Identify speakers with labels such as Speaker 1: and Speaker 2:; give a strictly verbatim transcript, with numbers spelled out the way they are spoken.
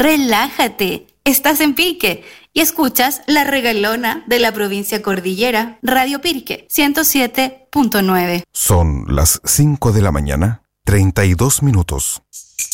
Speaker 1: relájate. Estás en Pirque y escuchas La Regalona de la provincia Cordillera, Radio Pirque, ciento siete punto nueve.
Speaker 2: Son las cinco de la mañana, treinta y dos minutos.